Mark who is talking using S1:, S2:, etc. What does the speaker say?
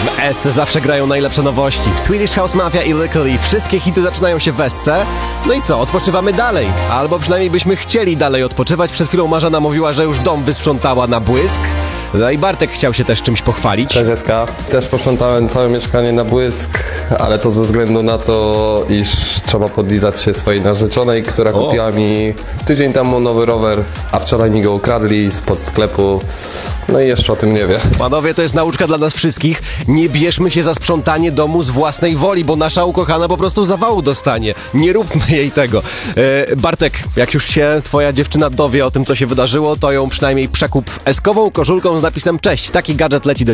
S1: W Esce zawsze grają najlepsze nowości. Swedish House Mafia i Lykkali. Wszystkie hity zaczynają się w Esce. No i co, odpoczywamy dalej. Albo przynajmniej byśmy chcieli dalej odpoczywać. Przed chwilą Marzena mówiła, że już dom wysprzątała na błysk. No i Bartek chciał się też czymś pochwalić.
S2: Cześć Eska. Też posprzątałem całe mieszkanie na błysk, ale to ze względu na to, iż trzeba podlizać się swojej narzeczonej, która kupiła mi tydzień temu nowy rower, a wczoraj mi go ukradli spod sklepu. No i jeszcze o tym nie wie.
S1: Panowie, to jest nauczka dla nas wszystkich. Nie bierzmy się za sprzątanie domu z własnej woli, bo nasza ukochana po prostu zawału dostanie. Nie róbmy jej tego. Bartek, jak już się twoja dziewczyna dowie o tym, co się wydarzyło, to ją przynajmniej przekup eskową koszulką z napisem cześć. Taki gadżet leci do